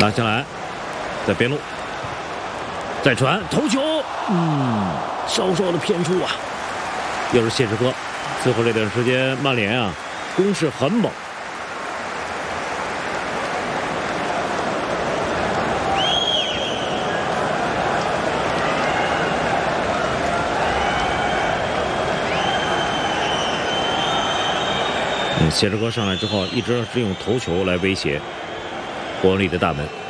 拉下来，在边路，再传头球，稍稍的偏出啊。又是谢之科，最后这段时间曼联啊，攻势很猛。谢之科上来之后，一直是用头球来威胁国王里的大门。